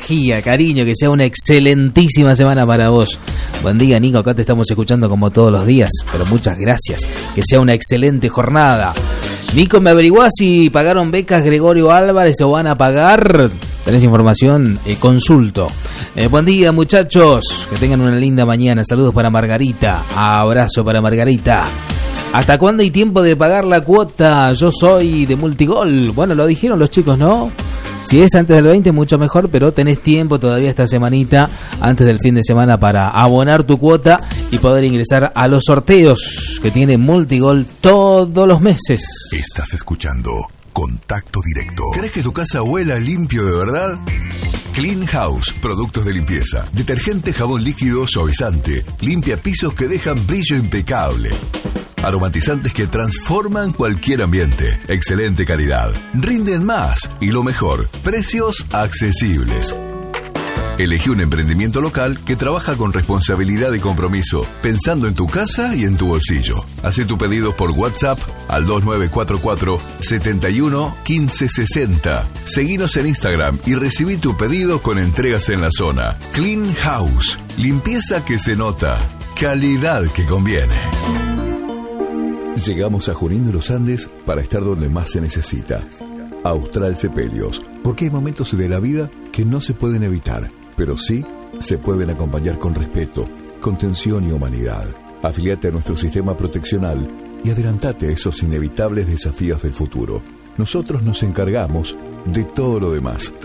energía, cariño, que sea una excelentísima semana para vos. Buen día, Nico, acá te estamos escuchando como todos los días, pero muchas gracias. Que sea una excelente jornada. Nico, ¿me averiguás si pagaron becas Gregorio Álvarez o van a pagar? ¿Tenés información? Consulto. Buen día, muchachos. Que tengan una linda mañana. Saludos para Margarita. Abrazo para Margarita. ¿Hasta cuándo hay tiempo de pagar la cuota? Yo soy de Multigol. Bueno, lo dijeron los chicos, ¿no? Si es antes del 20, mucho mejor, pero tenés tiempo todavía esta semanita, antes del fin de semana, para abonar tu cuota y poder ingresar a los sorteos que tiene Multigol todos los meses. Estás escuchando Contacto Directo. ¿Crees que tu casa huela limpio de verdad? Clean House, productos de limpieza, detergente, jabón líquido, suavizante, limpia pisos que dejan brillo impecable. Aromatizantes que transforman cualquier ambiente. Excelente calidad. Rinden más y lo mejor, precios accesibles. Elegí un emprendimiento local que trabaja con responsabilidad y compromiso, pensando en tu casa y en tu bolsillo. Haz tu pedido por WhatsApp al 2944 71 15 60. Seguinos en Instagram y recibí tu pedido con entregas en la zona. Clean House. Limpieza que se nota. Calidad que conviene. Llegamos a Junín de los Andes para estar donde más se necesita. Austral Sepelios, porque hay momentos de la vida que no se pueden evitar, pero sí se pueden acompañar con respeto, contención y humanidad. Afíliate a nuestro sistema proteccional y adelantate a esos inevitables desafíos del futuro. Nosotros nos encargamos de todo lo demás.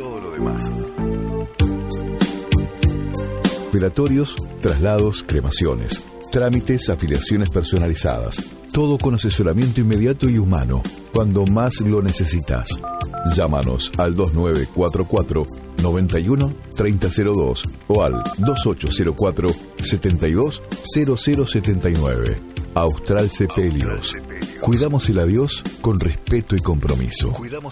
Velatorios, traslados, cremaciones, trámites, afiliaciones personalizadas. Todo con asesoramiento inmediato y humano, cuando más lo necesitas. Llámanos al 2944 91 3002 o al 2804 72 0079. Austral Sepelios. Cuidamos el adiós con respeto y compromiso.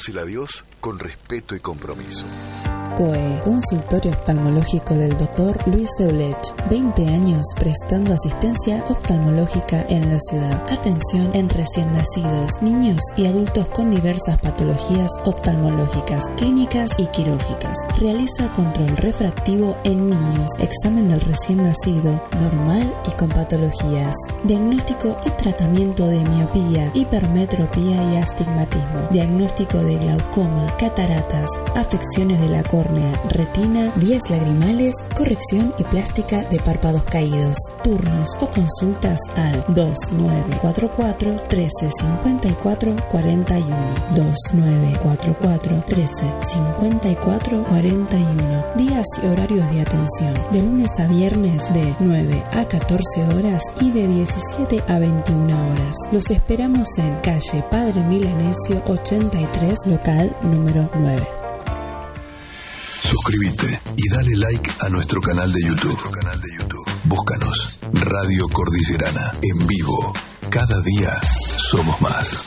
COE, Consultorio Oftalmológico del Dr. Luis Deblech. 20 años prestando asistencia oftalmológica en la ciudad. Atención en recién nacidos, niños y adultos con diversas patologías oftalmológicas, clínicas y quirúrgicas. Realiza control refractivo en niños, examen del recién nacido, normal y con patologías. Diagnóstico y tratamiento de miopía, hipermetropía y astigmatismo. Diagnóstico de glaucoma, cataratas, afecciones de la córnea, retina, vías lagrimales, corrección y plástica de párpados caídos. Turnos o consultas al 2944 1354 41. 2944 1354 41. Días y horarios de atención: de lunes a viernes de 9 a 14 horas y de 17 a 21 horas. Los esperamos en calle Padre Milanesio 83, local número 9. Suscríbete y dale like a nuestro canal de YouTube. Búscanos Radio Cordillerana en vivo. Cada día somos más.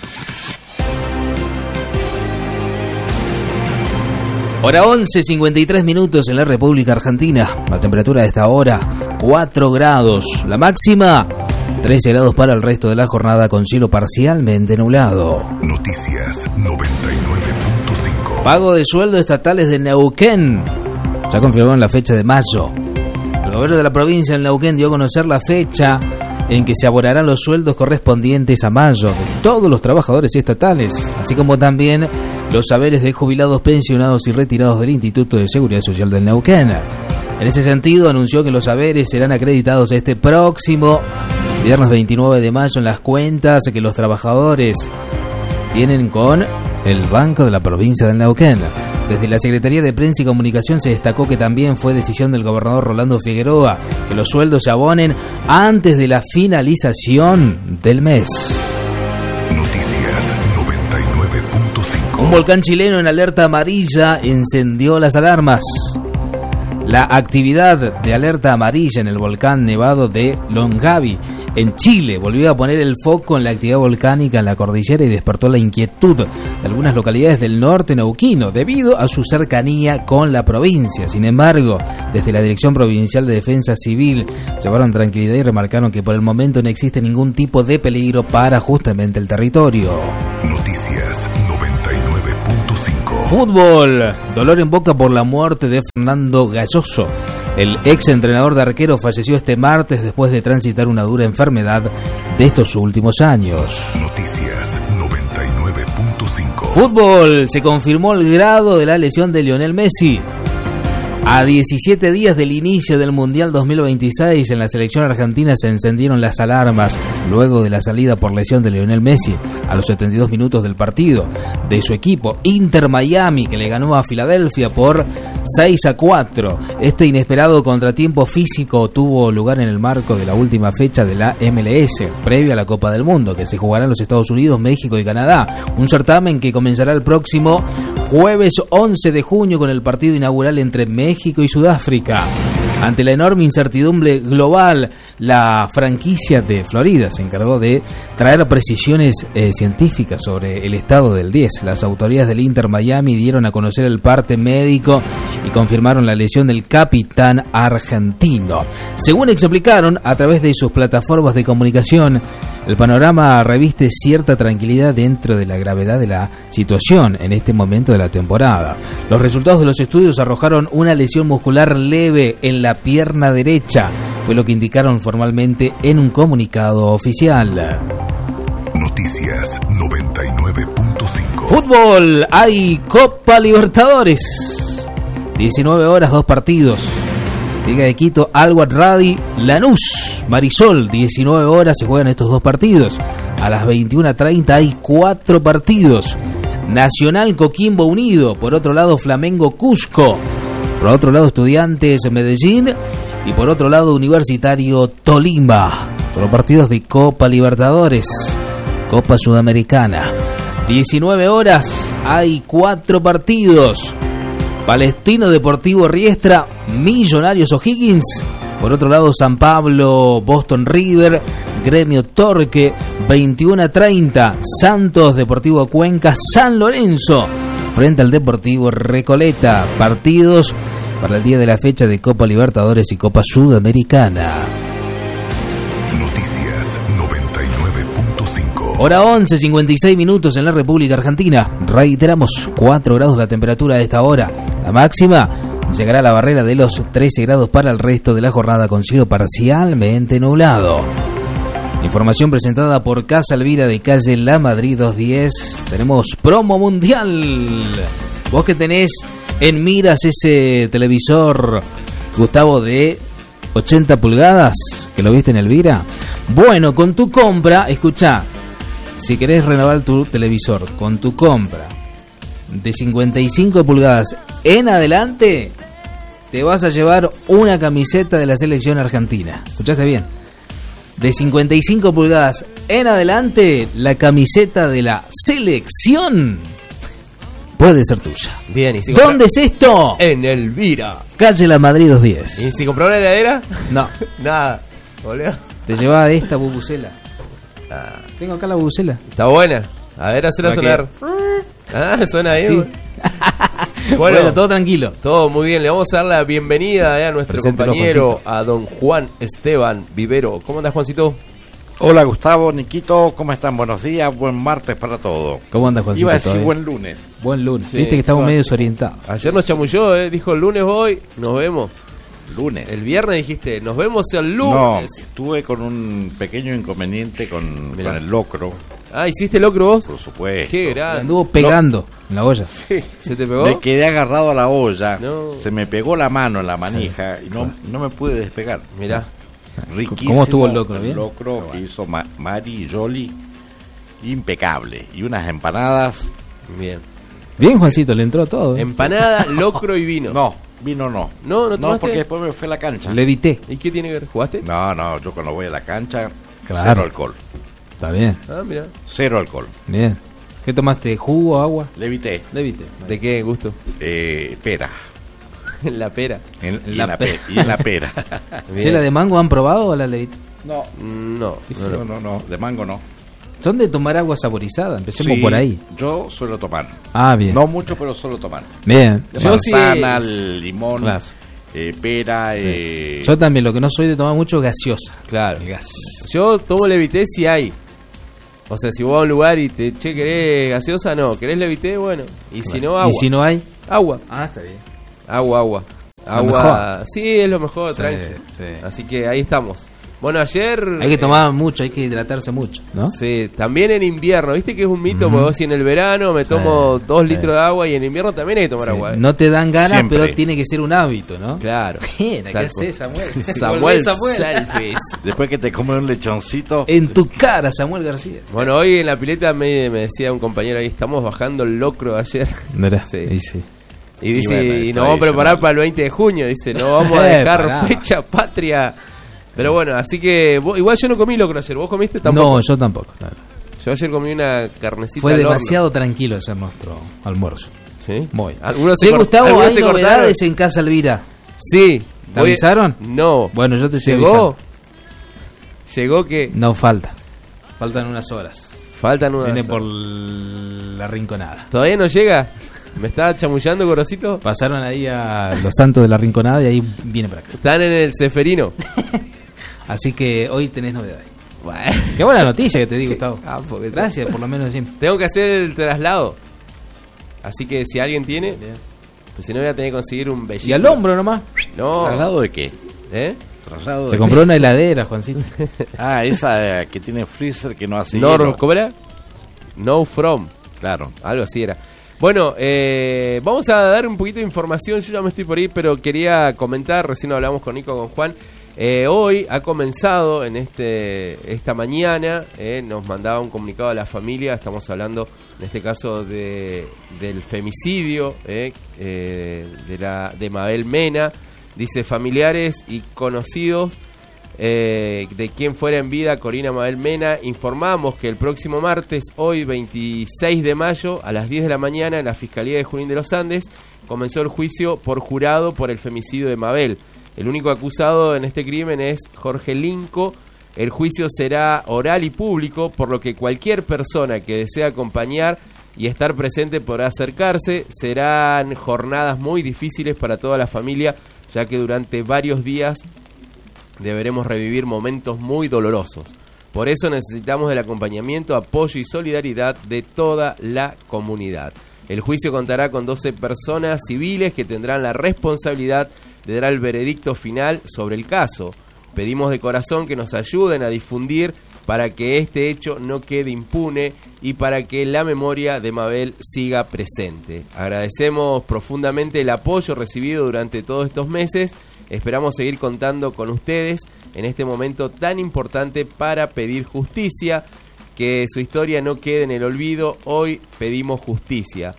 Hora 11, 53 minutos en la República Argentina. La temperatura de esta hora, 4 grados. La máxima, 13 grados para el resto de la jornada, con cielo parcialmente nublado. Noticias 99.5. Pago de sueldo estatales de Neuquén. Ya confirmó en la fecha de mayo. El gobierno de la provincia de Neuquén dio a conocer la fecha en que se abonarán los sueldos correspondientes a mayo de todos los trabajadores estatales, así como también los haberes de jubilados, pensionados y retirados del Instituto de Seguridad Social del Neuquén. En ese sentido, anunció que los haberes serán acreditados este próximo viernes 29 de mayo en las cuentas que los trabajadores tienen con el Banco de la Provincia del Neuquén. Desde la Secretaría de Prensa y Comunicación se destacó que también fue decisión del gobernador Rolando Figueroa que los sueldos se abonen antes de la finalización del mes. Noticias 99.5. Un volcán chileno en alerta amarilla encendió las alarmas. La actividad de alerta amarilla en el volcán nevado de Longaví, en Chile, volvió a poner el foco en la actividad volcánica en la cordillera y despertó la inquietud de algunas localidades del norte neuquino debido a su cercanía con la provincia. Sin embargo, desde la Dirección Provincial de Defensa Civil llevaron tranquilidad y remarcaron que por el momento no existe ningún tipo de peligro para justamente el territorio. Noticias 99.5. Fútbol. Dolor en Boca por la muerte de Fernando Galloso. El ex entrenador de arquero falleció este martes después de transitar una dura enfermedad de estos últimos años. Noticias 99.5. Fútbol. Se confirmó el grado de la lesión de Lionel Messi. A 17 días del inicio del Mundial 2026, en la selección argentina se encendieron las alarmas luego de la salida por lesión de Lionel Messi a los 72 minutos del partido de su equipo Inter Miami, que le ganó a Filadelfia por 6-4. Este inesperado contratiempo físico tuvo lugar en el marco de la última fecha de la MLS, previa a la Copa del Mundo, que se jugará en los Estados Unidos, México y Canadá. Un certamen que comenzará el próximo jueves 11 de junio con el partido inaugural entre México y Sudáfrica. Ante la enorme incertidumbre global, la franquicia de Florida se encargó de traer precisiones científicas sobre el estado del 10. Las autoridades del Inter Miami dieron a conocer el parte médico y confirmaron la lesión del capitán argentino. Según explicaron a través de sus plataformas de comunicación, el panorama reviste cierta tranquilidad dentro de la gravedad de la situación en este momento de la temporada. Los resultados de los estudios arrojaron una lesión muscular leve en la pierna derecha, fue lo que indicaron formalmente en un comunicado oficial. Noticias 99.5. Fútbol, hay Copa Libertadores. 19 horas, 2 partidos. Liga de Quito, Al Radi, Lanús, Marisol, 19 horas se juegan estos 2 partidos. A las 21:30 hay 4 partidos. Nacional, Coquimbo Unido. Por otro lado, Flamengo, Cusco. Por otro lado, Estudiantes, Medellín. Y por otro lado, Universitario, Tolima. Son los partidos de Copa Libertadores, Copa Sudamericana. 19 horas, hay 4 partidos. Palestino, Deportivo Riestra, Millonarios, O'Higgins. Por otro lado, San Pablo, Boston River, Gremio Torque. 21:30, Santos, Deportivo Cuenca, San Lorenzo frente al Deportivo Recoleta. Partidos para el día de la fecha de Copa Libertadores y Copa Sudamericana. Noticias 99.5. Hora 11, 56 minutos en la República Argentina. Reiteramos, 4 grados la temperatura a esta hora. La máxima llegará a la barrera de los 13 grados para el resto de la jornada, con cielo parcialmente nublado. Información presentada por Casa Elvira de calle La Madrid 210. Tenemos promo mundial. Vos que tenés en miras ese televisor, Gustavo, de 80 pulgadas, que lo viste en Elvira. Bueno, con tu compra, escuchá, si querés renovar tu televisor, con tu compra de 55 pulgadas en adelante, te vas a llevar una camiseta de la selección argentina. ¿Escuchaste bien? De 55 pulgadas en adelante, la camiseta de la selección puede ser tuya. Bien, ¿y si ¿Dónde es esto? En Elvira. Calle La Madrid 210. ¿Y si compró una heladera? No. Nada, boludo. Te llevaba esta bubucela. Tengo acá la bubucela. Está buena. A ver, hacela sonar. Suena bien. Sí. Bueno, todo tranquilo. Todo muy bien. Le vamos a dar la bienvenida a nuestro compañero, a don Juan Esteban Vivero. ¿Cómo andas, Juancito? Hola, Gustavo, Niquito, ¿cómo están? Buenos días, buen martes para todo. ¿Cómo andas, Juancito? Iba a decir buen lunes. Buen lunes. Sí, viste que estamos bueno, medio desorientados. Ayer nos chamulló, dijo el lunes voy, nos vemos. Lunes. El viernes dijiste, nos vemos el lunes. No, estuve con un pequeño inconveniente con el locro. Ah, ¿hiciste locro vos? Por supuesto. Qué grande. Anduvo pegando en la olla. Sí. ¿Se te pegó? Me quedé agarrado a la olla, No. se me pegó la mano en la manija y no me pude despegar. Mirá. Riquísimo. ¿Cómo estuvo el locro? ¿Bien? El locro que hizo Mari Jolly, impecable. Y unas empanadas. Bien. Bien, Juancito, le entró todo. Empanada, locro y vino. No, vino no. No No, porque después me fui a la cancha. Le evité. ¿Y qué tiene que ver? ¿Jugaste? No, yo cuando voy a la cancha, Claro. cero alcohol. Está bien. Ah, mira. Cero alcohol. Bien. ¿Qué tomaste? ¿Jugo, agua? Le evité. Le evité. ¿De qué gusto? Pera. La pera. Y La en la pera. y en la pera. ¿Che, la de mango han probado o la levité? No, No. de mango no. Son de tomar agua saborizada. Empecemos Sí, por ahí. Yo suelo tomar. Ah, bien. No mucho, pero suelo tomar. Bien. Yo sí- Manzana, limón, Claro. pera. Yo también, lo que no soy de tomar mucho, gaseosa. Claro. El gas. Yo tomo levité si hay. O sea, si vos vas a un lugar y te, che, ¿querés gaseosa? No. ¿Querés levité? Bueno. Y si no, agua. ¿Y si no hay? Agua. Ah, está bien. Agua. Mejor. Sí, es lo mejor, Sí, tranqui. sí. Así que ahí estamos. Bueno, ayer... Hay que tomar mucho, hay que hidratarse mucho, ¿no? Sí, también en invierno. ¿Viste que es un mito? Porque vos si en el verano me tomo 2 litros de agua y en invierno también hay que tomar Sí. agua. No te dan ganas, Siempre. pero tiene que ser un hábito, ¿no? Claro. Mira, ¿qué Tal haces, Samuel? Samuel Volvé, Samuel. Selfies. Después que te comes un lechoncito, En tu cara, Samuel García. Bueno, hoy en la pileta me decía un compañero ahí, estamos bajando el locro ayer. Mira, Sí. ahí sí. Y dice, bueno, y está nos vamos a preparar tradicional. para el 20 de junio. Dice, no vamos a dejar pará. fecha patria. Pero bueno, así que igual yo no comí locro ayer. ¿Vos comiste tampoco? No, yo tampoco. No. Yo ayer comí una carnecita Fue al horno. demasiado tranquilo ese nuestro almuerzo. ¿Sí? Muy. Algunos Sí, Gustavo, algunos hay se cortaron. novedades en Casa Elvira. Sí. ¿Te avisaron? No. Bueno, yo te estoy ¿Llegó? avisando. Llegó que No falta. Faltan unas horas. faltan unas... Viene por la rinconada. ¿Todavía no llega? ¿Me está chamullando, Gorosito? Pasaron ahí a los santos de la rinconada y ahí viene para acá. Están en el Ceferino. Así que hoy tenés novedades. Bueno. Qué buena noticia que te digo, Gustavo. Ah, porque Gracias, por lo menos siempre. tengo que hacer el traslado. Así que si alguien tiene, pues si no voy a tener que conseguir un vehículo. Y al hombro nomás. No. ¿traslado de qué? ¿Eh? ¿Traslado Se de compró una heladera, Juancito. qué? Ah, esa que tiene freezer que no hace No, hielo. ¿cómo era? No from. Claro. Algo así era. Bueno, vamos a dar un poquito de información. Yo ya me estoy por ahí, pero quería comentar. Recién hablamos con Nico, con Juan. Hoy ha comenzado en esta mañana. Nos mandaba un comunicado a la familia. Estamos hablando, en este caso, del femicidio de Mabel Mena. Dice familiares y conocidos de quien fuera en vida Corina Mabel Mena. Informamos que el próximo martes, hoy 26 de mayo, a las 10 de la mañana, en la Fiscalía de Junín de los Andes, comenzó el juicio por jurado por el femicidio de Mabel. El único acusado en este crimen es Jorge Linco. El juicio será oral y público, por lo que cualquier persona que desee acompañar y estar presente podrá acercarse. Serán jornadas muy difíciles para toda la familia, ya que durante varios días deberemos revivir momentos muy dolorosos. Por eso necesitamos del acompañamiento, apoyo y solidaridad de toda la comunidad. El juicio contará con 12 personas civiles que tendrán la responsabilidad de dar el veredicto final sobre el caso. Pedimos de corazón que nos ayuden a difundir para que este hecho no quede impune y para que la memoria de Mabel siga presente. Agradecemos profundamente el apoyo recibido durante todos estos meses. Esperamos seguir contando con ustedes en este momento tan importante para pedir justicia, que su historia no quede en el olvido. Hoy pedimos justicia.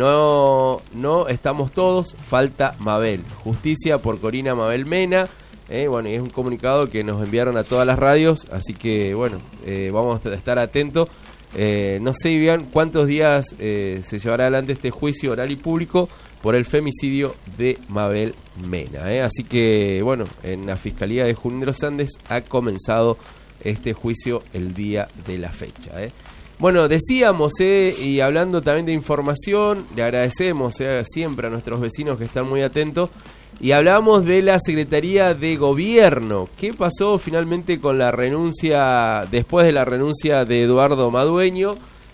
No estamos todos, falta Mabel. Justicia por Corina Mabel Mena. Bueno, y es un comunicado que nos enviaron a todas las radios, así que bueno, vamos a estar atentos. No sé bien cuántos días se llevará adelante este juicio oral y público por el femicidio de Mabel Mena. Así que bueno, en la Fiscalía de Junín de los Andes ha comenzado este juicio el día de la fecha. Bueno, decíamos, y hablando también de información, le agradecemos siempre a nuestros vecinos que están muy atentos. Y hablábamos de la Secretaría de Gobierno. ¿Qué pasó finalmente con la renuncia, después de la renuncia de Eduardo Madueño?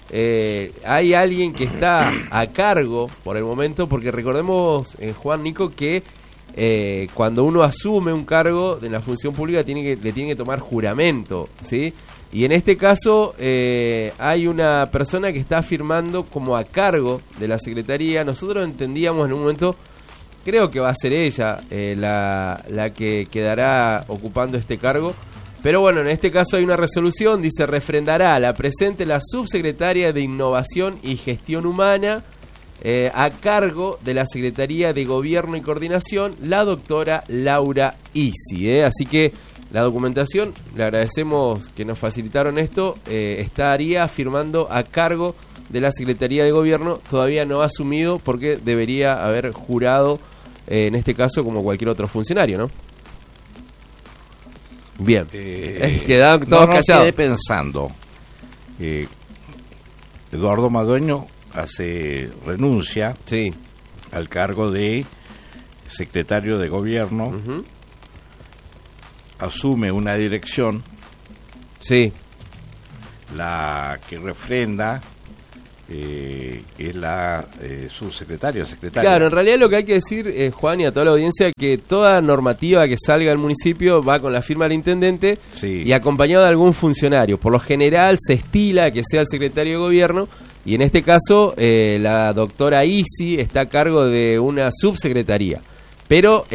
Hay alguien que está a cargo por el momento, porque recordemos, Juan, Nico, que cuando uno asume un cargo de la función pública le tiene que tomar juramento, ¿sí? Y en este caso hay una persona que está firmando como a cargo de la Secretaría. Nosotros entendíamos en un momento... Creo que va a ser ella la que quedará ocupando este cargo. Pero bueno, en este caso hay una resolución, dice, refrendará la presente la subsecretaria de Innovación y Gestión Humana a cargo de la Secretaría de Gobierno y Coordinación, la doctora Laura Isi. Así que la documentación, le agradecemos que nos facilitaron esto, estaría firmando a cargo de la Secretaría de Gobierno. Todavía no ha asumido porque debería haber jurado en este caso como cualquier otro funcionario, ¿no? Bien, quedaron todos callados. Quedé pensando, Eduardo Madueño renuncia Sí. al cargo de secretario de Gobierno, Ujú. asume una dirección, Sí. la que refrenda es la subsecretaria, secretaria. Claro, en realidad lo que hay que decir, Juan, y a toda la audiencia, que toda normativa que salga del municipio va con la firma del intendente y acompañado de algún funcionario. Por lo general se estila que sea el secretario de gobierno, y en este caso la doctora Isi está a cargo de una subsecretaría. Pero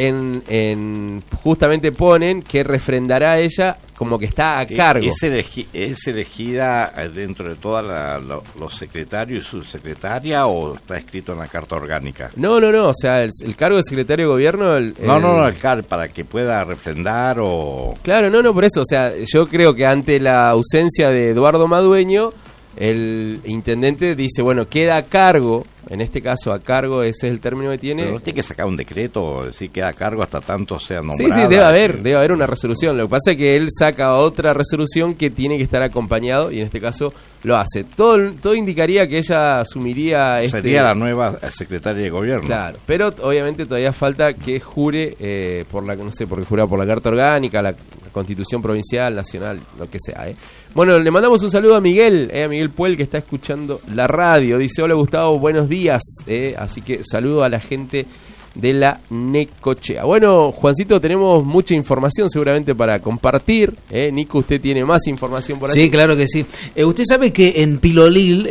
justamente ponen que refrendará ella como que está a cargo. ¿Es elegida dentro de todos los secretarios y subsecretaria o está escrito en la carta orgánica? No, o sea, el cargo de secretario de gobierno... el cargo para que pueda refrendar o... Claro, no, por eso, o sea, yo creo que ante la ausencia de Eduardo Madueño, el intendente dice, bueno, queda a cargo, en este caso a cargo, ese es el término que tiene. Pero no tiene que sacar un decreto, decir queda a cargo hasta tanto sea nombrada. Sí, debe haber una resolución. Lo que pasa es que él saca otra resolución que tiene que estar acompañado y en este caso lo hace. Todo indicaría que ella asumiría... Sería la nueva secretaria de gobierno. Claro, pero obviamente todavía falta que jure porque jura por la carta orgánica, la Constitución provincial, nacional, lo que sea. Bueno, le mandamos un saludo a Miguel Puel, que está escuchando la radio. Dice, hola Gustavo, buenos días. Así que saludo a la gente de la Necochea. Bueno, Juancito, tenemos mucha información seguramente para compartir. Nico, usted tiene más información por ahí. Sí, claro que sí. Usted sabe que en Pilolil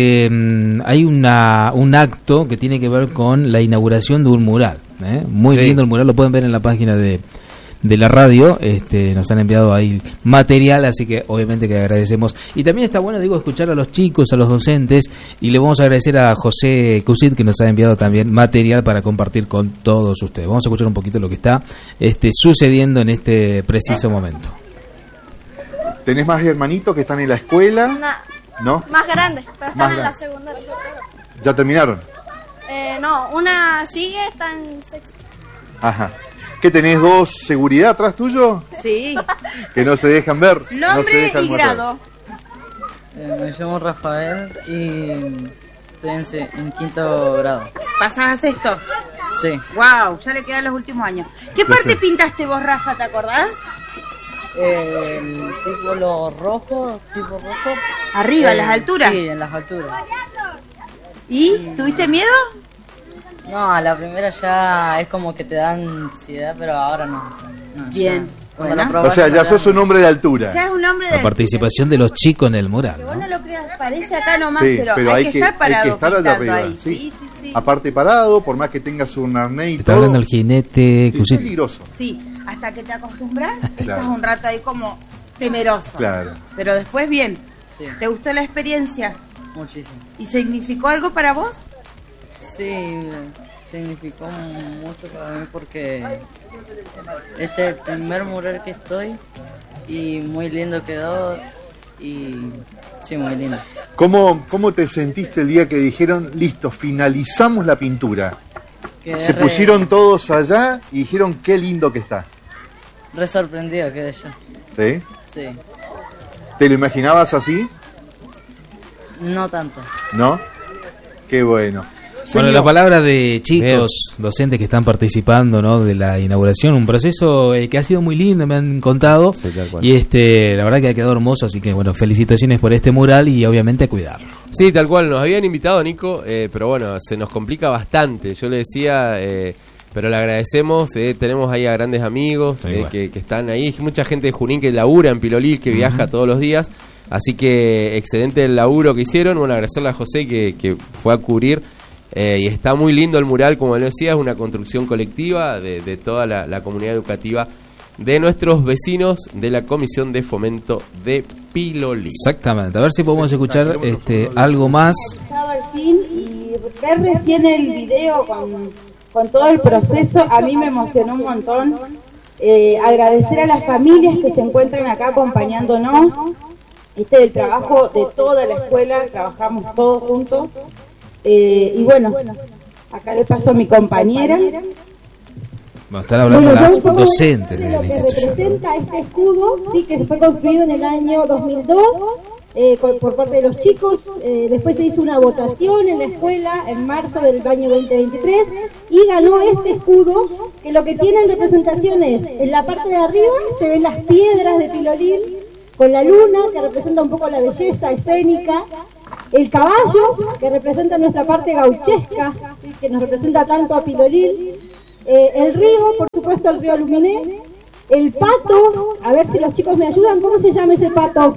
hay un acto que tiene que ver con la inauguración de un mural. Muy lindo el mural, lo pueden ver en la página de la radio. Nos han enviado ahí material, así que obviamente que agradecemos. Y también está bueno, escuchar a los chicos, a los docentes, y le vamos a agradecer a José Cusit, que nos ha enviado también material para compartir con todos ustedes. Vamos a escuchar un poquito lo que está sucediendo en este preciso momento. ¿Tenés más hermanitos que están en la escuela? ¿No? Más grandes, pero están en la secundaria. ¿Ya terminaron? No, una sigue, está en sexto. Ajá. ¿Qué tenés, dos seguridad atrás tuyo? Sí. Que no se dejan ver. Nombre y grado. Me llamo Rafael y estoy en quinto grado. ¿Pasás a sexto? Sí. Wow, ya le quedan los últimos años. ¿Qué parte pintaste vos, Rafa, te acordás? Tipo lo rojo, ¿Arriba, en las alturas? Sí, en las alturas. ¿Y? ¿Tuviste miedo? No, a la primera ya es como que te da ansiedad, pero ahora no. Bien. O sea, ya sos un hombre de altura. Ya es un hombre de la participación de los chicos en el mural. Que vos no lo creas, parece acá nomás, sí, pero hay que estar parado. Hay que estar allá arriba. Ahí. Sí. Aparte parado, por más que tengas un arnés y está hablando el jinete. Es peligroso. Sí, hasta que te acostumbras, estás un rato ahí como temeroso. Claro. Pero después bien. Sí. ¿Te gustó la experiencia? Muchísimo. ¿Y significó algo para vos? Sí, significó mucho para mí porque este es el primer mural que estoy y muy lindo quedó y sí, muy lindo. ¿Cómo te sentiste el día que dijeron, listo, finalizamos la pintura? Se pusieron todos allá y dijeron, qué lindo que está. Re sorprendido quedé yo. ¿Sí? Sí. ¿Te lo imaginabas así? No tanto. ¿No? Qué bueno. Bueno, la palabra de chicos, docentes que están participando, ¿no?, de la inauguración, un proceso que ha sido muy lindo, me han contado, y la verdad que ha quedado hermoso, así que bueno, felicitaciones por este mural y obviamente a cuidarlo. Sí, tal cual, nos habían invitado, Nico, pero bueno, se nos complica bastante, yo le decía, pero le agradecemos, tenemos ahí a grandes amigos que están ahí, mucha gente de Junín que labura en Pilolil, que viaja todos los días, así que excelente el laburo que hicieron, bueno, agradecerle a José que fue a cubrir. Y está muy lindo el mural, como le decía, es una construcción colectiva de toda la comunidad educativa de nuestros vecinos de la Comisión de Fomento de Pilolil. Exactamente, a ver si podemos escuchar algo más. Al fin, y ver recién el video con todo el proceso, a mí me emocionó un montón. Agradecer a las familias que se encuentran acá acompañándonos. Este es el trabajo de toda la escuela, trabajamos todos juntos. Y bueno, acá le paso a mi compañera. Vamos a estar hablando las docentes de la institución. Representa este escudo, sí, que fue construido en el año 2002 por parte de los chicos. Después se hizo una votación en la escuela en marzo del año 2023 y ganó este escudo, que lo que tiene en representación es, en la parte de arriba se ven las piedras de Pilolil con la luna, que representa un poco la belleza escénica, el caballo, que representa nuestra parte gauchesca, ¿sí? Que nos representa tanto a Pilolín, el río, por supuesto el río Luminé, el pato, a ver si los chicos me ayudan, ¿cómo se llama ese pato?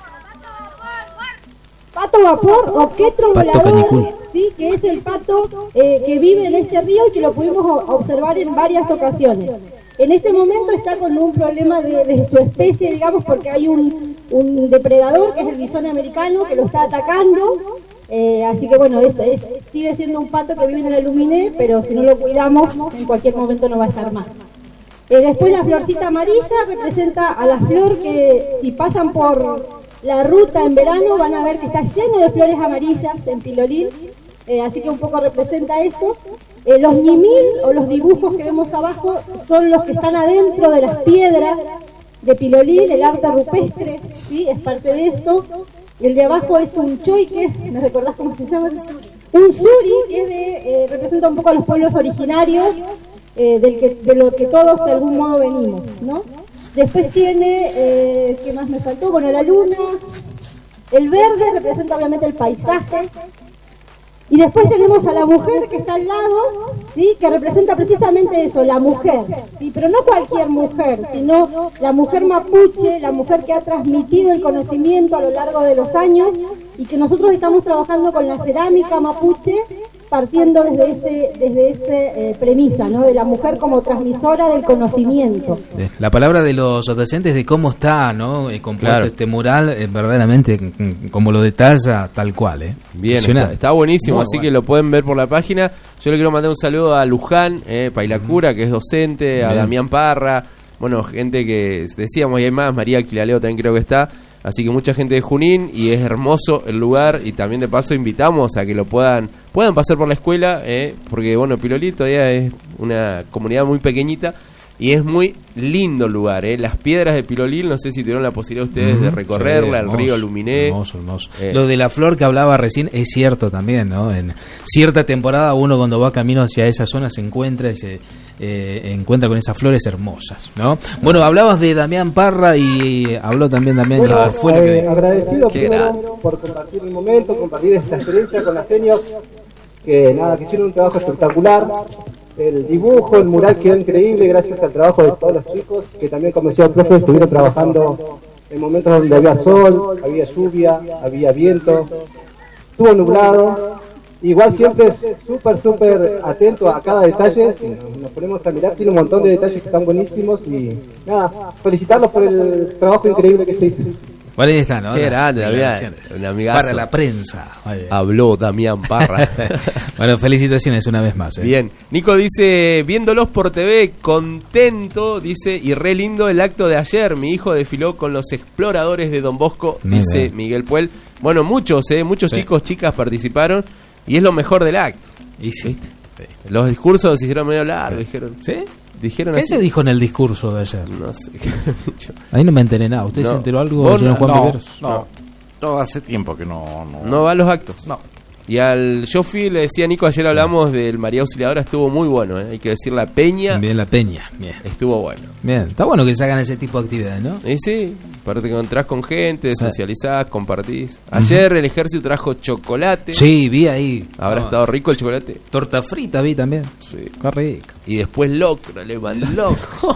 Pato vapor o quetro volador, ¿sí? Que es el pato que vive en este río y que lo pudimos observar en varias ocasiones. En este momento está con un problema de su especie, digamos, porque hay un depredador, que es el bisón americano, que lo está atacando. Así que bueno, sigue siendo un pato que vive en el Luminé, pero si no lo cuidamos, en cualquier momento no va a estar más. Después la florcita amarilla representa a la flor que, si pasan por la ruta en verano, van a ver que está lleno de flores amarillas en Pilolín, así que un poco representa eso. Los ñimil o los dibujos que vemos abajo son los que están adentro de las piedras de Pilolín, el arte rupestre, ¿sí? Es parte de eso. El de abajo es un choique, ¿me recordás cómo se llama? Un suri, que representa un poco a los pueblos originarios, de lo que todos de algún modo venimos, ¿no? Después tiene, ¿qué más me faltó? Bueno, la luna. El verde representa obviamente el paisaje. Y después tenemos a la mujer que está al lado, ¿sí? Que representa precisamente eso, la mujer, ¿sí? Pero no cualquier mujer, sino la mujer mapuche, la mujer que ha transmitido el conocimiento a lo largo de los años y que nosotros estamos trabajando con la cerámica mapuche, partiendo desde esa premisa, ¿no? De la mujer como transmisora del conocimiento. La palabra de los docentes de cómo está, ¿no? Compuesto este mural, verdaderamente como lo detalla, tal cual, Bien, está buenísimo, muy así bueno. Que lo pueden ver por la página. Yo le quiero mandar un saludo a Luján, Pailacura, que es docente, bien. A Damián Parra, bueno, gente que decíamos, y hay más, María Quilaleo también creo que está. Así que mucha gente de Junín, y es hermoso el lugar, y también de paso invitamos a que lo puedan pasar por la escuela, porque bueno, Pilolín todavía es una comunidad muy pequeñita y es muy lindo el lugar, las piedras de Pilolín, no sé si tuvieron la posibilidad ustedes de recorrerla, sí, hermoso, el río Luminé. Hermoso. Lo de la flor que hablaba recién es cierto también, ¿no? En cierta temporada uno cuando va camino hacia esa zona se encuentra encuentra con esas flores hermosas, ¿no? Bueno, hablabas de Damián Parra y habló también Damián. Bueno, agradecido primero por compartir el momento, compartir esta experiencia con las seniors, que hicieron un trabajo espectacular. El dibujo, el mural quedó increíble gracias al trabajo de todos los chicos, que también, como decía el profe, estuvieron trabajando en momentos donde había sol, había lluvia, había viento, estuvo nublado. Igual siempre súper atento a cada detalle, nos ponemos a mirar, tiene un montón de detalles que están buenísimos y felicitarlos por el trabajo increíble que se hizo. Bueno, ahí está, ¿no? Qué grande, un amigazo. Para la prensa. Habló Damián Parra. Bueno, felicitaciones una vez más. Bien, Nico dice, viéndolos por TV, contento, dice, y re lindo el acto de ayer. Mi hijo desfiló con los exploradores de Don Bosco, dice Miguel Puel. Bueno, muchos chicos, chicas participaron. Y es lo mejor del acto. ¿Y sí? Los discursos se hicieron medio largos, dijeron. ¿Sí? Dijeron ¿Qué así. se dijo en el discurso de ayer? No sé. Ahí no me enteré nada. ¿Usted se enteró algo, señor Juan Viveros? No, hace tiempo que no va a los actos. No. Y yo le decía a Nico, ayer hablamos del María Auxiliadora, estuvo muy bueno, hay que decir la Peña. Bien, la Peña, bien. Estuvo bueno. Bien, está bueno que se hagan ese tipo de actividades, ¿no? Sí, aparte te encontrás con gente, socializás, compartís. Ayer el ejército trajo chocolate. Sí, vi ahí. Habrá estado rico el chocolate. Torta frita vi también. Sí. Qué rico. Y después locro, le mandó.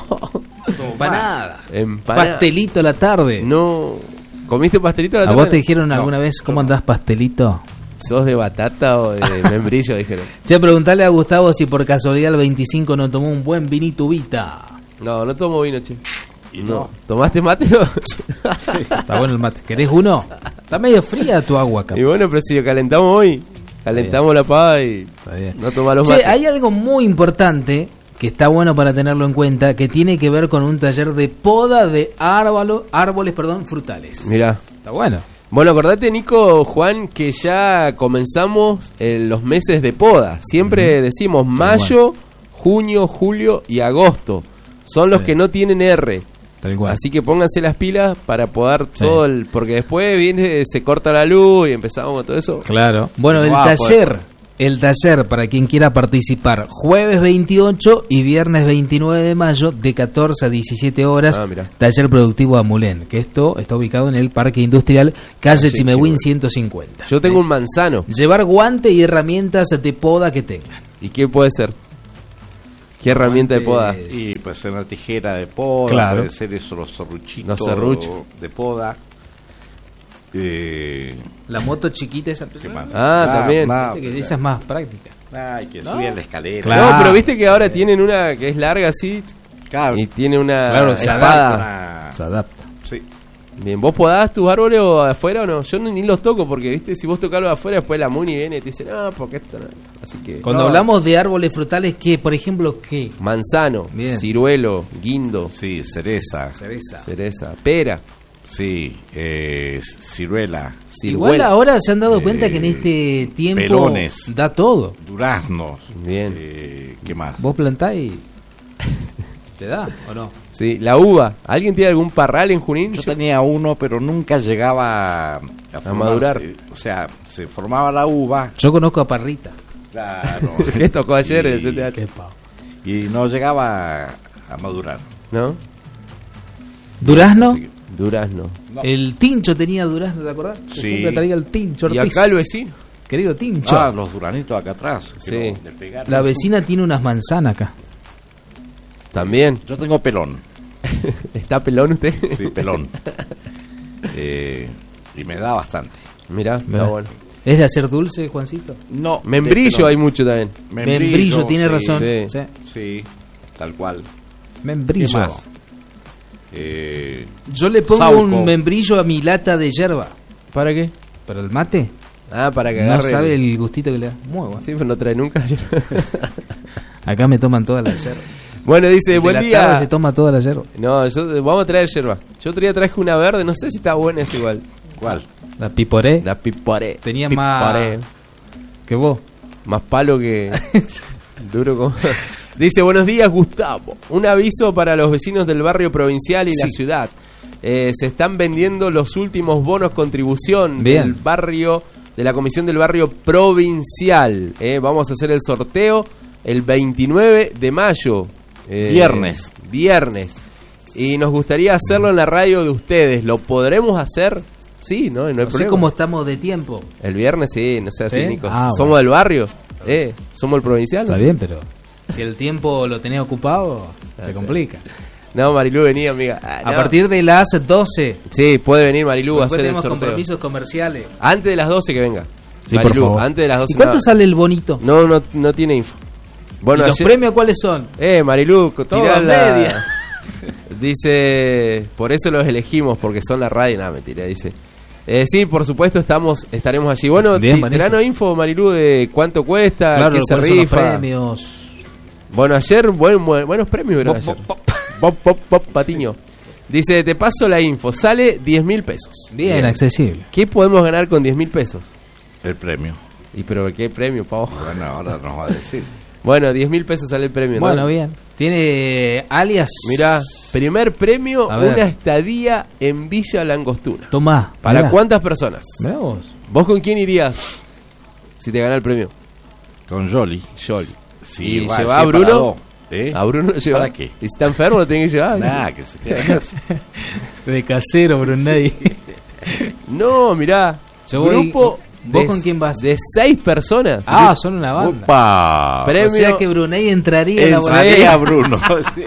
Empanada. Pastelito a la tarde. No. ¿Comiste pastelito a la tarde? ¿A vos te dijeron alguna vez cómo andás pastelito? ¿Sos de batata o de membrillo? Dijeron. Che, preguntale a Gustavo si por casualidad el 25 no tomó un buen vinito Vita. No tomo vino, che. No. ¿Tomaste mate? No. Está bueno el mate. ¿Querés uno? Está medio fría tu agua, capaz. Y bueno, pero si lo calentamos hoy, calentamos la pava y no tomamos mate. Che, hay algo muy importante que está bueno para tenerlo en cuenta, que tiene que ver con un taller de poda de árboles frutales. Mirá. Está bueno. Bueno, acordate, Nico, Juan, que ya comenzamos los meses de poda. Siempre decimos mayo, junio, julio y agosto. Son los que no tienen R. Así que pónganse las pilas para podar todo porque después se corta la luz y empezamos con todo eso. Claro. Bueno, el taller el taller para quien quiera participar, jueves 28 y viernes 29 de mayo de 14 a 17 horas, taller productivo Amulén, que esto está ubicado en el Parque Industrial, calle Chimehuín 150. Yo tengo un manzano. Llevar guante y herramientas de poda que tengan. ¿Y qué puede ser? ¿Qué herramienta de poda? Y pues una tijera de poda, claro. Puede ser eso, los serruchitos Los serruchos de poda. La moto chiquita esa. También. Esa es más práctica. Ay, que subía la escalera. Claro. No, pero viste que ahora tienen una que es larga así. Claro. Y tiene una se espada. Se adapta. Sí. Bien, ¿vos podás tus árboles o afuera o no? Yo ni los toco porque, viste, si vos tocás afuera, después la Muni viene y te dice, no, porque esto no. Así que. Cuando hablamos de árboles frutales, ¿qué? Por ejemplo, ¿qué? Manzano, ciruelo, guindo. Sí, cereza. Pera. Sí, ciruela. Igual ahora se han dado cuenta que en este tiempo pelones, da todo. Duraznos. Bien. ¿Qué más? Vos plantás y ¿te da o no? Sí, la uva. ¿Alguien tiene algún parral en Junín? Yo tenía uno, pero nunca llegaba a madurar. O sea, se formaba la uva. Yo conozco a Parrita. Claro. ¿Qué tocó ayer el CTH? Y no llegaba a madurar. ¿No? ¿Durazno? Durazno. No. El Tincho tenía durazno, ¿te acordás? Que Sí. siempre traía el Tincho Ortiz. ¿Y acá el vecino? Querido Tincho. Los duranitos acá atrás. Sí. La vecina tiene unas manzanas acá. También. Yo tengo pelón. ¿Está pelón usted? Sí, pelón. Y me da bastante. Mirá, está bueno. ¿Es de hacer dulce, Juancito? No. Membrillo hay mucho también. Membrillo, tiene razón. Sí, tal cual. Membrillo. ¿Qué más? Yo le pongo Sauco. un membrillo a mi lata de yerba. ¿Para qué? ¿Para el mate? Para que No agarre. sabe el gustito que le da. Muy bueno. Sí, pero no trae nunca. Acá me toman toda la yerba. Bueno, dice, buen día. Se toma toda la yerba. No, vamos a traer yerba. Yo otro día traje una verde, no sé si está buena, es igual. ¿Cuál? La piporé. La piporé. Tenía piporé. más que vos. Más palo que duro como. Dice, buenos días, Gustavo. Un aviso para los vecinos del barrio provincial y la ciudad. Se están vendiendo los últimos bonos contribución del barrio, de la comisión del barrio provincial. Vamos a hacer el sorteo el 29 de mayo. Viernes. Y nos gustaría hacerlo en la radio de ustedes. ¿Lo podremos hacer? Sí, no hay problema. cómo estamos de tiempo. El viernes, sí, no sé, así, Nico. Somos bueno. del barrio, somos el provincial. Está bien, pero si el tiempo lo tenía ocupado, se complica. No, Marilú, venía, amiga. A partir de las 12. Sí, puede venir Marilú a hacer el tenemos sorteo. Compromisos comerciales. Antes de las 12 que venga. Sí, Marilú, por favor. antes de las 12. ¿Y cuánto sale el bonito? No tiene info. Bueno, ¿Y los premios cuáles son? Marilú, tirá media. Dice, por eso los elegimos, porque son la radio. No, mentira, dice. Sí, por supuesto, estaremos allí. Bueno, tiranos info, Marilú, de cuánto cuesta, claro, qué se rifa. Los premios. Bueno, ayer, buenos premios, ¿verdad? Pop, Patiño. Dice, te paso la info, sale 10.000 pesos. Bien, accesible. ¿Qué podemos ganar con 10.000 pesos? El premio. Pero qué premio, pavo. Bueno, ahora nos va a decir. Bueno, 10.000 pesos sale el premio, ¿no? Bueno, bien. Tiene alias. Mirá, primer premio, una estadía en Villa Langostura. Tomá. ¿Para mirá. cuántas personas? Mirá vos. ¿Vos con quién irías si te gana el premio? Con Jolly. Sí, ¿y lleva a Bruno? ¿A Bruno lo lleva? ¿Para qué? ¿Y si está enfermo lo tiene que llevar? Nah, que se quede en casa. De casero, Brunei. No, mirá. Grupo. ¿Vos con quién vas? De 6 personas. Son una banda. ¡Opa! Premio. O sea que Brunei entraría en la boleta. Bruno.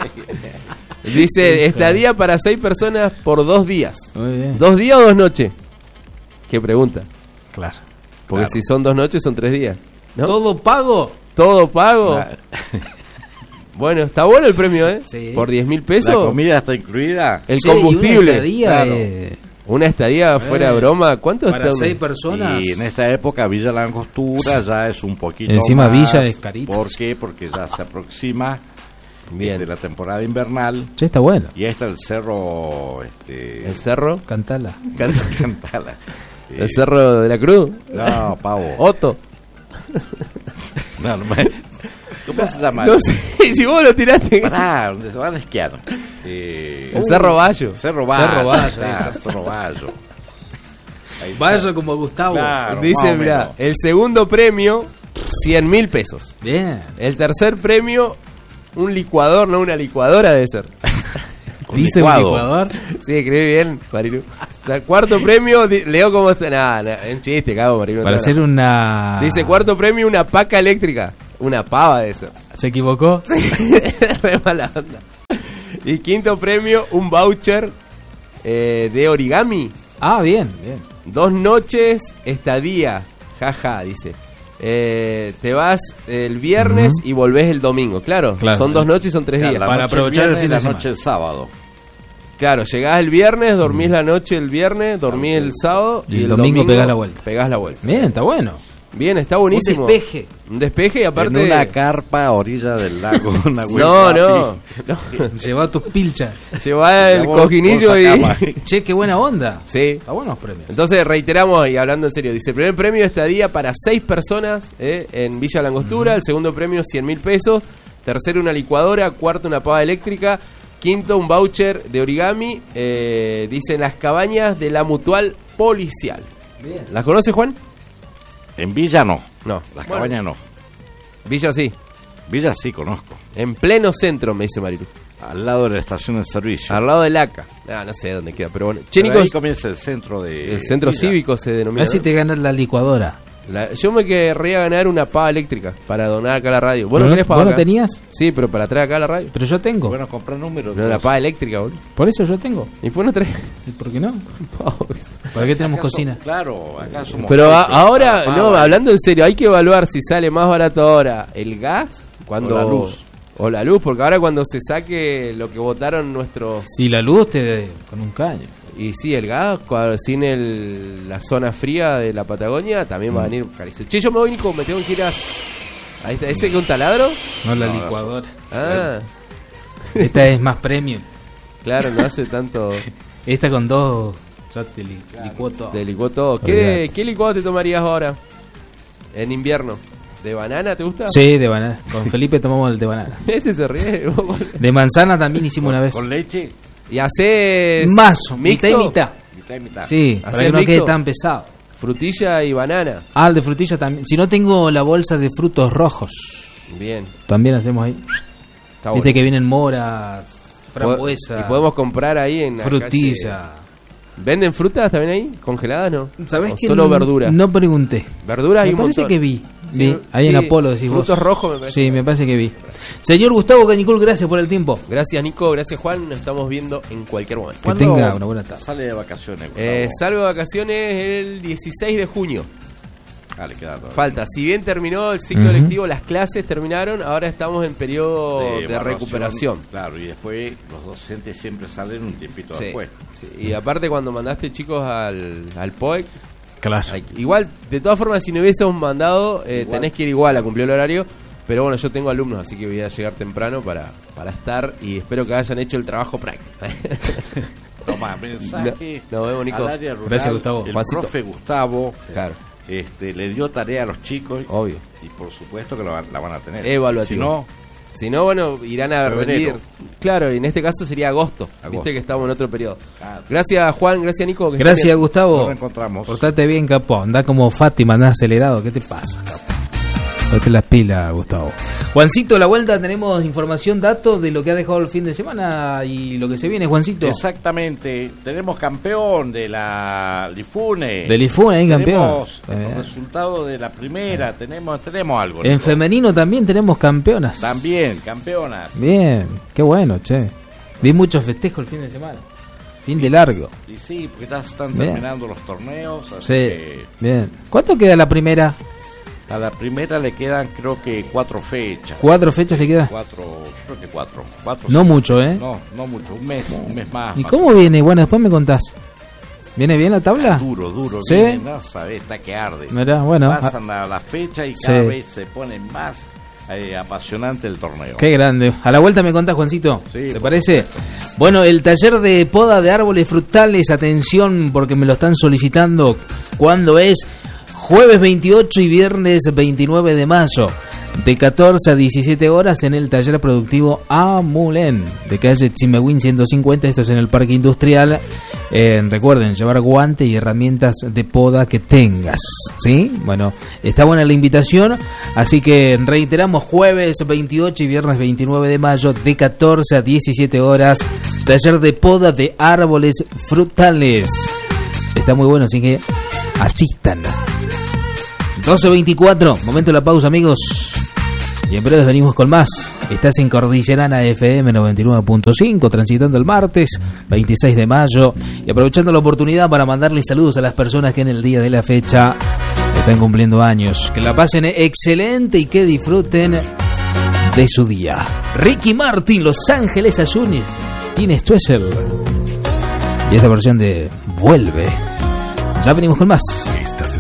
Dice, estadía para 6 personas por 2 días. Muy bien. ¿2 días o 2 noches? ¿Qué pregunta? Claro. Porque si son 2 noches son 3 días, ¿no? ¿Todo pago? ¿Todo pago? Bueno, está bueno el premio, ¿eh? Sí. Por 10.000 pesos. ¿La comida está incluida? El combustible. Una estadía, claro. Una estadía fuera de broma. ¿Cuánto para está? 6 personas. Y en esta época Villa Langostura ya es un poquito encima más. Villa es carito. ¿Por qué? Porque ya se aproxima Bien. de la temporada invernal. Sí, está bueno. Y ahí está el cerro. ¿El cerro? Cantala. Cantala. ¿El cerro de la Cruz? No, pavo. Otto. No, ¿cómo se llama? No sé, si vos lo tiraste. Pará, donde se van a esquiar. El Cerro Bayo. Cerro Bayo. Cerro Bayo. Bayo como Gustavo. Claro, dice, mirá, el segundo premio, 100.000 pesos. Bien. El tercer premio, un licuador, no una licuadora debe ser. ¿Dice un licuador? Sí, escribí bien, Marilu. El cuarto premio, leo cómo está. Nada, es un chiste, cago, Marilu. Para hacer una... Dice cuarto premio, una paca eléctrica. Una pava de eso. ¿Se equivocó? Re mala onda. Y quinto premio, un voucher de origami. Ah, bien, bien. 2 noches, estadía. Jaja, dice. Te vas el viernes y volvés el domingo. Claro, son 2 noches y son 3 días. Para aprovechar el fin de semana. La noche el sábado. Claro, llegás el viernes, dormís la noche el viernes, dormís el sábado y el domingo pegás la vuelta. Bien, está bueno. Bien, está buenísimo. Un despeje y aparte... En una carpa a orilla del lago. No. Lleva tus pilchas. Lleva el cojinillo y... Che, qué buena onda. Sí. Está buenos premios. Entonces reiteramos y hablando en serio. Dice, primer premio de estadía para 6 personas en Villa Langostura. El segundo premio 100.000 pesos. Tercero una licuadora. Cuarto una pava eléctrica. Quinto un voucher de origami. Dicen las cabañas de la Mutual Policial. Bien. ¿Las conoce, Juan? En Villa no. No. Las cabañas no. Villa sí. Villa sí conozco. En pleno centro, me dice Marilu. Al lado de la estación de servicio. Al lado del ACA. No sé dónde queda, pero bueno. Che, Nico, ahí comienza el centro de... El centro Villa. cívico se denomina. A ver si te ganas la licuadora. Yo me querría ganar una pava eléctrica para donar acá a la radio. ¿Vos no querés pava ¿Vos no acá? tenías? Sí, pero para traer acá a la radio. Pero yo tengo. Bueno, comprar números. No, la pava eléctrica, boludo. Por eso yo tengo. ¿Y vos no traes? ¿Y por qué no? ¿Para qué tenemos cocina? Claro, acá somos... Pero ahora, no, hablando en serio, hay que evaluar si sale más barato ahora el gas cuando... O la luz. O la luz, porque ahora cuando se saque lo que votaron nuestros... Y la luz con un caño. Y sí, el gas, sin la zona fría de la Patagonia, también va a venir carísimo. Che, yo me voy, Nico, me tengo que ir a... Ahí está, ¿ese que es un taladro? No, la licuadora. Ah. Esta es más premium. Claro, no hace tanto... Esta con 2... Ya te licuó todo. Te licuó todo. ¿Qué licuado te tomarías ahora? En invierno. ¿De banana te gusta? Sí, de banana. Con Felipe tomamos el de banana. Este se ríe. De manzana también hicimos una vez. ¿Con leche? ¿Y haces mazo, mixto? mitad y mitad. Mitad y mitad. Sí, para que no quede tan pesado. Frutilla y banana. Ah, el de frutilla también. Si no, tengo la bolsa de frutos rojos. Bien. También hacemos ahí. Está Viste bueno. que vienen moras, frambuesa. Y podemos comprar ahí en la frutilla. calle. ¿Venden frutas también ahí? ¿Congeladas no? ¿Sabés que solo verduras? No pregunté. ¿Verduras hay me un parece montón? que vi. Ahí en Apolo decís frutos vos. rojos me parece. Sí, me parece que vi. Señor Gustavo Cañicul, gracias por el tiempo. Gracias, Nico. Gracias, Juan. Nos estamos viendo en cualquier momento. Que tenga una buena tarde. Sale de vacaciones. Salgo de vacaciones el 16 de junio. Le queda todavía. Falta. Si bien terminó el ciclo lectivo, las clases terminaron, ahora estamos en periodo de recuperación. Claro, y después los docentes siempre salen un tiempito después. Sí. Y aparte cuando mandaste chicos al POEC, claro. Igual, de todas formas, si no hubiésemos mandado, tenés que ir igual a cumplir el horario. Pero bueno, yo tengo alumnos, así que voy a llegar temprano para estar y espero que hayan hecho el trabajo práctico. Toma, mensaje. Nos vemos, Nico. Al área rural. Gracias, Gustavo. El Juancito. profe Gustavo. Claro. Le dio tarea a los chicos. Obvio. Y por supuesto que la van a tener. Evaluativo. Si no, bueno, irán a rendir. Claro, y en este caso sería agosto. Viste que estamos en otro periodo. Claro. Gracias, Juan. Gracias, Nico. Gracias, Gustavo. Nos reencontramos. Portate bien, capo. Andá como Fátima, andá acelerado. ¿Qué te pasa, capo? Ponte las pilas, Gustavo. Juancito, a la vuelta tenemos información, datos de lo que ha dejado el fin de semana y lo que se viene, Juancito. Exactamente. Tenemos campeón de la Lifune. Del Lifune, ahí campeón. Tenemos resultado de la primera. Tenemos algo. En Nico. femenino también tenemos campeonas. También, campeonas. Bien, qué bueno, che. Vi muchos festejos el fin de semana. Fin de largo. Y sí, porque ya están Bien. terminando los torneos. Así Sí, que bien. ¿Cuánto queda la primera? a la primera le quedan creo que 4 fechas. 4 fechas le queda. 4, creo que 4. No mucho, ¿eh? No mucho, un mes más. ¿Y cómo viene? Bueno, después me contás. ¿Viene bien la tabla? Duro. ¿Sí? Viene, no sabés, está que arde. Mirá, bueno. Pasan a la fecha y cada Sí. vez se pone más apasionante el torneo. Qué grande. A la vuelta me contás, Juancito. Sí, ¿Te parece? Bueno, el taller de poda de árboles frutales, atención porque me lo están solicitando. ¿Cuándo es? Jueves 28 y viernes 29 de mayo. De 14 a 17 horas en el taller productivo Amulén, de calle Chimehuín 150, esto es en el Parque Industrial. Recuerden llevar guante y herramientas de poda que tengas, ¿sí? Bueno, está buena la invitación, así que reiteramos, jueves 28 y viernes 29 de mayo de 14 a 17 horas, taller de poda de árboles frutales. Está muy bueno, así que asistan. 12:24, momento de la pausa, amigos. Y en breve venimos con más. Estás en Cordillerana FM 99.5, transitando el martes 26 de mayo y aprovechando la oportunidad para mandarle saludos a las personas que en el día de la fecha están cumpliendo años. Que la pasen excelente y que disfruten de su día. Ricky Martin, Los Ángeles Azules, Tienes Stoessel y esta versión de Vuelve. Ya venimos con más.